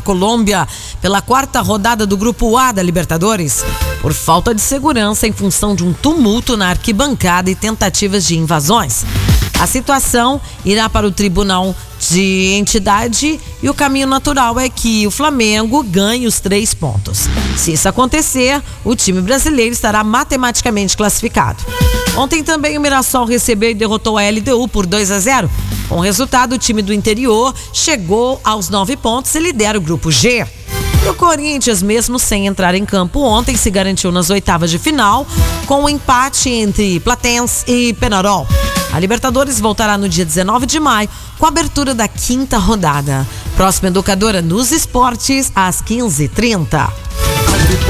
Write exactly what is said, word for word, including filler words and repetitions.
Colômbia pela quarta rodada do Grupo A da Libertadores por falta de segurança em função de um tumulto na arquibancada e tentativas de invasões. A situação irá para o Tribunal de Entidade e o caminho natural é que o Flamengo ganhe os três pontos. Se isso acontecer, o time brasileiro estará matematicamente classificado. Ontem também o Mirassol recebeu e derrotou a L D U por dois a zero. Com o resultado, o time do interior chegou aos nove pontos e lidera o Grupo G. E o Corinthians, mesmo sem entrar em campo ontem, se garantiu nas oitavas de final com o empate entre Platense e Penharol. A Libertadores voltará no dia dezenove de maio com a abertura da quinta rodada. Próxima Educadora nos Esportes às quinze e trinta.